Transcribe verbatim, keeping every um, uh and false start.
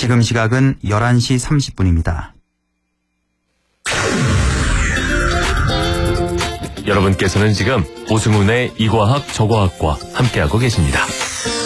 지금 시각은 열한 시 삼십 분입니다. 여러분께서는 지금 오승훈의 이과학 저과학과 함께하고 계십니다.